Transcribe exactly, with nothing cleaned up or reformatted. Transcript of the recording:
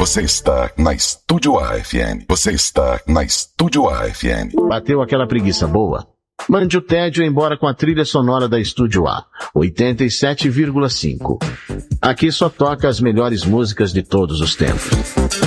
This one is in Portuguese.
Você está na Estúdio A F M. Você está na Estúdio A F M. Bateu aquela preguiça boa? Mande o tédio embora com a trilha sonora da Estúdio A, oitenta e sete vírgula cinco. Aqui só toca as melhores músicas de todos os tempos.